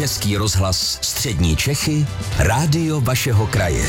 Český rozhlas Střední Čechy, rádio vašeho kraje.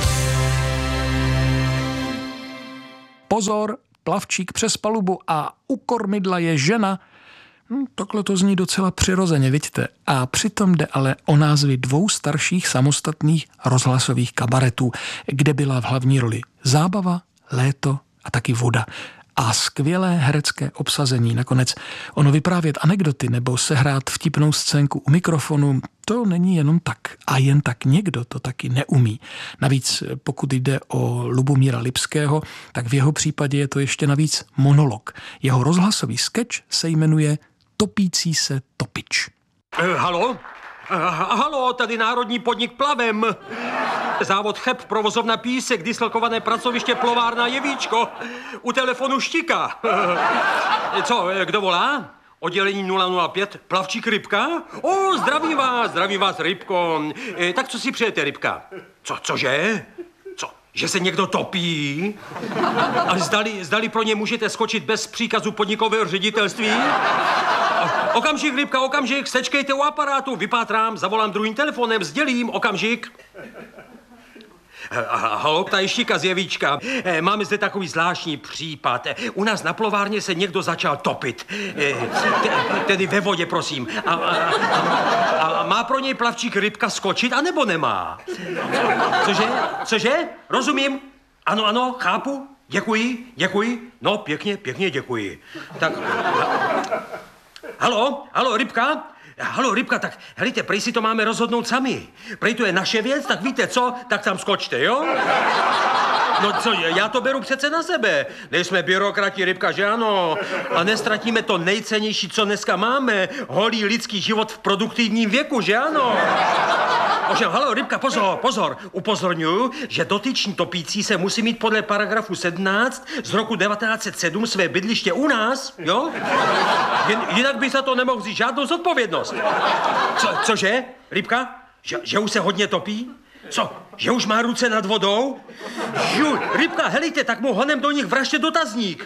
Pozor, plavčík přes palubu a u kormidla je žena. Takhle to zní docela přirozeně, vidíte. A přitom jde ale o názvy 2 starších samostatných rozhlasových kabaretů, kde byla v hlavní roli zábava, léto a taky voda. A skvělé herecké obsazení. Nakonec ono vyprávět anekdoty nebo sehrát vtipnou scénku u mikrofonu, to není jenom tak. A jen tak někdo to taky neumí. Navíc pokud jde o Lubomíra Lipského, tak v jeho případě je to ještě navíc monolog. Jeho rozhlasový sketch se jmenuje Topící se topič. Halo? Halo, tady Národní podnik Plavem. Závod Cheb, provozovna Písek, dislokované pracoviště Plovárna Jevíčko. U telefonu Štika. Co, kdo volá? Oddělení 005, plavčík Rybka? Zdravím vás, Rybko. Tak co si přejete, Rybka? Cože? Že se někdo topí? Ale zdali pro ně můžete skočit bez příkazu podnikového ředitelství? Okamžik, Rybka, okamžik, sečkejte u aparátu, vypátrám, zavolám druhým telefonem, sdělím, okamžik. Halo, tady Štika z Jevíčka. Máme zde takový zvláštní případ. U nás na plovárně se někdo začal topit. Tedy ve vodě, prosím. A má pro něj plavčík Rybka skočit, anebo nemá? Cože? Rozumím? Ano, chápu. Děkuji. No, pěkně děkuji. Tak... Halo, Rybka? Halo, Rybka, tak helejte, prej si to máme rozhodnout sami. Prej to je naše věc, tak víte co, tak tam skočte, jo? No co, já to beru přece na sebe. Nejsme byrokrati, Rybka, že ano? A nestratíme to nejcennější, co dneska máme. Holý lidský život v produktivním věku, že ano? Ovšem, halo, Rybka, pozor. Upozorňuji, že dotyční topící se musí mít podle paragrafu 17 z roku 1907 své bydliště u nás, jo? Jinak by za to nemohl vzít žádnou zodpovědnost. Cože, Rybka? Že už se hodně topí? Co? Že už má ruce nad vodou? Rybka, helejte, tak mu honem do nich vražte dotazník.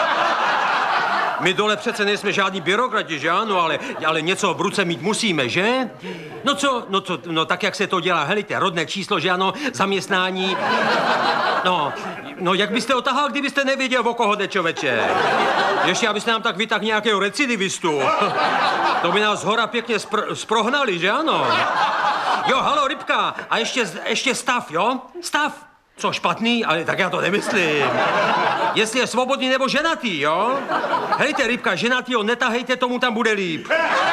My dole přece nejsme žádní byrokrati, že ano, ale něco v ruce mít musíme, že? No tak jak se to dělá, helejte, rodné číslo, že ano, zaměstnání. No jak byste otahal, kdybyste nevěděl, o koho jde, člověče? Ještě abyste nám tak vytáhl nějakého recidivistu. To by nás zhora pěkně sprohnali, že ano? Jo, halo, Rybka, a ještě stav, jo? Stav. Co, špatný? Ale tak já to nemyslím. Jestli je svobodný nebo ženatý, jo? Hejte, Rybka, ženatýho netahejte, tomu tam bude líp.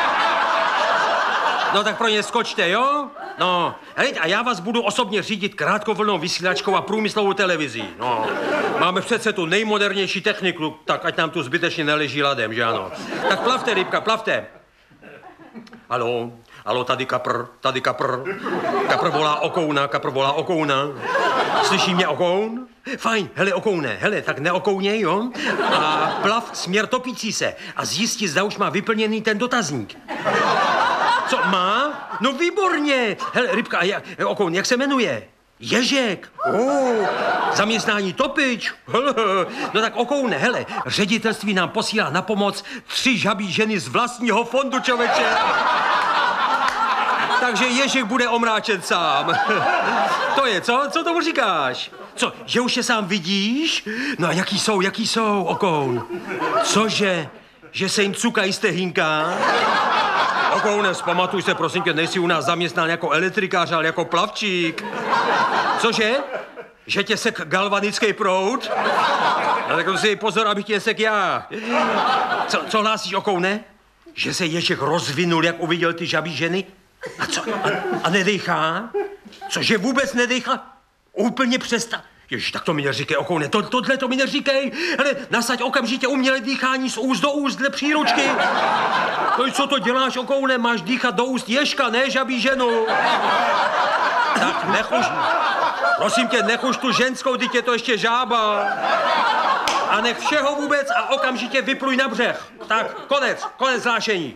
No tak pro ně skočte, jo? No, hejte, a já vás budu osobně řídit krátkovlnou vysílačkou a průmyslovou televizí. No, máme přece tu nejmodernější techniku, tak ať nám tu zbytečně neleží ladem, že ano? Tak plavte, Rybka, plavte. Halo, tady kapr. Kapr volá okouna. Slyší mě okoun? Fajn, hele, okoune, tak neokouněj, jo? A plav směr topící se a zjistí, zda už má vyplněný ten dotazník. Co, má? No výborně. Hele, Rybka, okoun, jak se jmenuje? Ježek. Zaměstnání topič. No tak okoune, hele, ředitelství nám posílá na pomoc 3 žabí ženy z vlastního fondu, člověče. Takže Ježek bude omráčen sám. To je, co? Co tomu říkáš? Co, že už je sám vidíš? No a jaký jsou, okoun? Cože? Že se jim cukají stehínka? Okoune, vzpamatuj se, prosím tě, nejsi u nás zaměstnán jako elektrikář, ale jako plavčík. Cože? Že tě sek galvanický proud? No tak to si pozor, abych tě sek já. Co hlásíš, okoune? Že se Ježek rozvinul, jak uviděl ty žabí ženy? A co? A nedejchá? Cože vůbec nedejchá? Úplně přestá. Ježiš, tak to mi neříkej, okoune, tohle to mi neříkej. Hele, nasaď okamžitě umělé dýchání z úst do úst dle příručky. No co to děláš, okoune, máš dýchat do úst Ježka, ne žabí ženu. Tak nechuš, prosím tě, nechuš tu ženskou, teď je to ještě žába. A nech všeho vůbec a okamžitě vypluj na břeh. Tak, konec hlášení.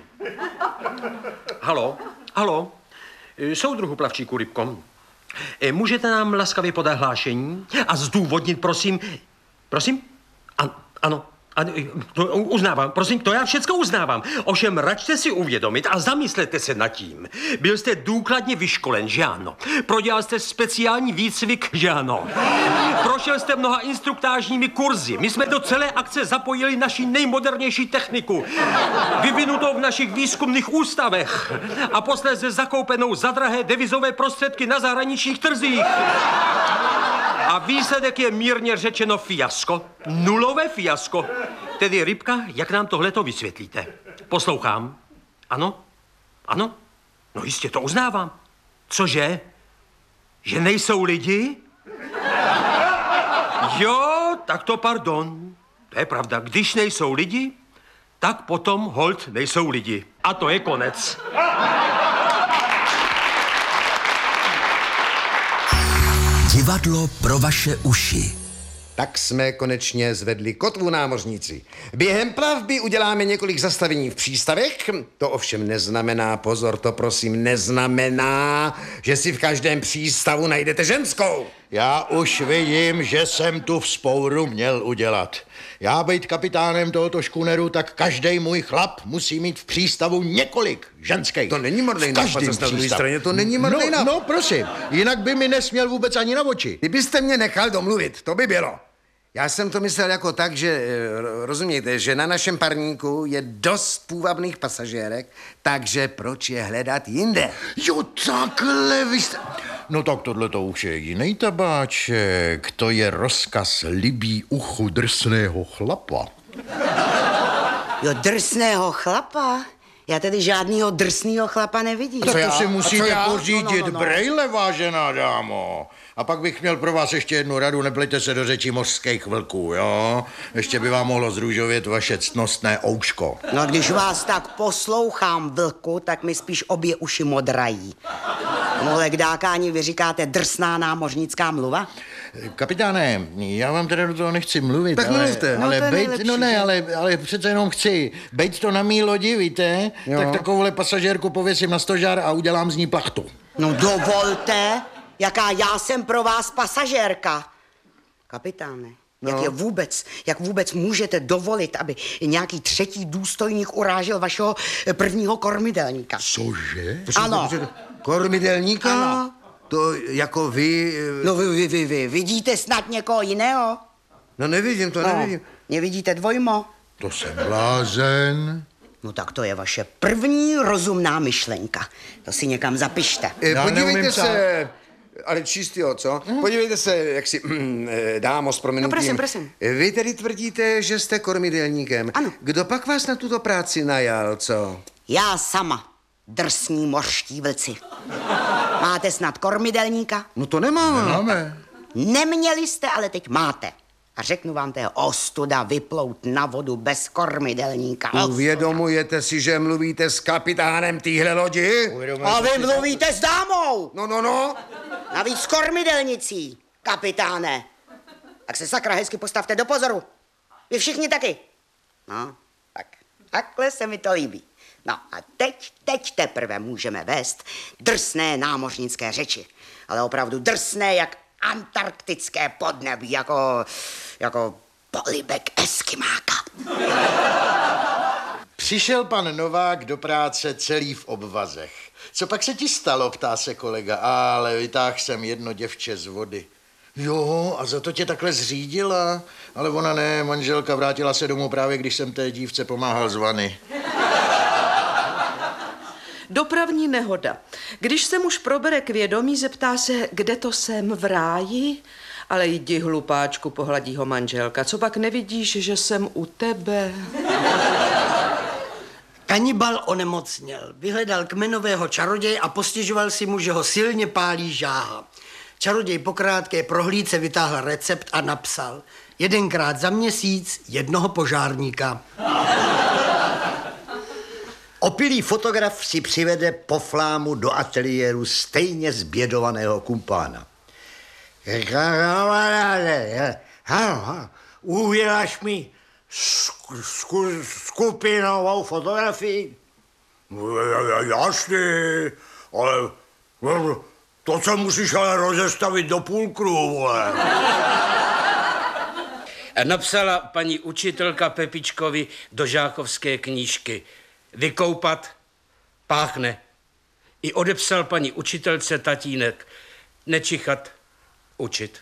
Halo, soudruhu plavčíku Rybko. Můžete nám laskavě podat hlášení a zdůvodnit, prosím? Prosím? Ano, A to uznávám, prosím, to já všecko uznávám. Ovšem, račte si uvědomit a zamyslete se nad tím. Byl jste důkladně vyškolen, že ano? Prodělal jste speciální výcvik, že ano? Prošel jste mnoha instruktážními kurzy. My jsme do celé akce zapojili naši nejmodernější techniku, vyvinutou v našich výzkumných ústavech a posléze zakoupenou za drahé devizové prostředky na zahraničních trzích. A výsledek je mírně řečeno fiasko. Nulové fiasko. Tedy, Rybka, jak nám tohleto vysvětlíte? Poslouchám. Ano? Ano? No jistě, to uznávám. Cože? Že nejsou lidi? Jo, tak to pardon. To je pravda. Když nejsou lidi, tak potom holt nejsou lidi. A to je konec. Divadlo pro vaše uši. Tak jsme konečně zvedli kotvu, námořníci. Během plavby uděláme několik zastavení v přístavech. To ovšem neznamená, pozor, to prosím, neznamená, že si v každém přístavu najdete ženskou. Já už vidím, že jsem tu vzpouru měl udělat. Já být kapitánem tohoto škuneru, tak každý můj chlap musí mít v přístavu několik ženských. To není marný nápad, zase na druhé straně, to není marný nápad. No prosím, jinak by mi nesměl vůbec ani na oči. Kdybyste mě nechal domluvit, to by bylo. Já jsem to myslel jako tak, že, rozumějte, že na našem parníku je dost půvabných pasažérek, takže proč je hledat jinde? Jo, takhle vy jste... No tak tohle to už je jiný tabáček. To je rozkaz libý uchu drsného chlapa. Jo, drsného chlapa? Já tedy žádnýho drsného chlapa nevidím. Tak to si musíte pořídit No. brejle, vážená dámo. A pak bych měl pro vás ještě jednu radu, neplejte se do řečí mořských vlků, jo? Ještě by vám mohlo zrůžovět vaše ctnostné ouško. No, když vás tak poslouchám, vlku, tak mi spíš obě uši modrají. Tomuhle kdákání vy říkáte drsná námořnická mluva? Kapitáne, já vám teda do toho nechci mluvit, Tak mluvte. No, to je nejlepší, ale přece jenom chci bejt to na mý lodi, víte? Jo. Tak takovouhle pasažérku pověsím na stožár a udělám z ní plachtu. No dovolte, jaká já jsem pro vás pasažérka. Kapitáne, jak vůbec můžete dovolit, aby nějaký třetí důstojník urážel vašeho prvního kormidelníka? Cože? Ano. Kormidelníka? Ano. To jako vy... No vy vidíte snad někoho jiného? No nevidím, to nevidím. Nevidíte dvojmo? To jsem blázen. No tak to je vaše první rozumná myšlenka. To si někam zapište. Já Podívejte neumím se, ale čistýho, co? Podívejte se, jak si, dámo, s prominutím. No prosím. Vy tedy tvrdíte, že jste kormidelníkem. Ano. Kdo pak vás na tuto práci najal, co? Já sama, drsní mořští vlci. Máte snad kormidelníka? No to nemáme. Máme. Neměli jste, ale teď máte. A řeknu vám, to je ostuda vyplout na vodu bez kormidelníka. Uvědomujete si, že mluvíte s kapitánem téhle lodi? A vy mluvíte s dámou! No. Navíc s kormidelnicí, kapitáne. Tak se sakra hezky postavte do pozoru. Vy všichni taky. No, tak. Takhle se mi to líbí. No a teď teprve můžeme vést drsné námořnické řeči. Ale opravdu drsné jak antarktické podnebí, jako polibek eskimáka. Přišel pan Novák do práce celý v obvazech. Co pak se ti stalo, ptá se kolega. Ale vytáhl jsem jedno děvče z vody. Jo, a za to tě takhle zřídila? Ale ona ne, manželka vrátila se domů právě, když jsem té dívce pomáhal z vany. Dopravní nehoda. Když se muž probere k vědomí, zeptá se, kde to jsem, v ráji? Ale jdi, hlupáčku, pohladí ho manželka. Co pak nevidíš, že jsem u tebe? Kanibal onemocněl. Vyhledal kmenového čaroděje a postěžoval si mu, že ho silně pálí žáha. Čaroděj po krátké prohlídce vytáhl recept a napsal: 1krát za měsíc jednoho požárníka. Opilý fotograf si přivede po flámu do ateliéru stejně zbědovaného kumpána. Uděláš mi skupinovou fotografii? Jasný, ale to se musíš ale rozestavit do půlkruhu, vole. Napsala paní učitelka Pepičkovi do žákovské knížky. Vykoupat, páchne. I odepsal paní učitelce tatínek. Nečichat, učit.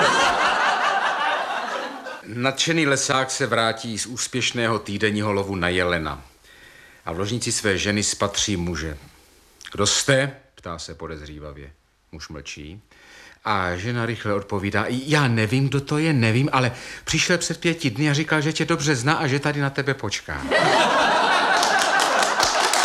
Nadšený lesák se vrátí z úspěšného týdenního lovu na jelena a v ložnici své ženy spatří muže. Kdo jste? Ptá se podezřívavě. Muž mlčí a žena rychle odpovídá. Já nevím, kdo to je, nevím, ale přišel před 5 dny a říkal, že tě dobře zná a že tady na tebe počká.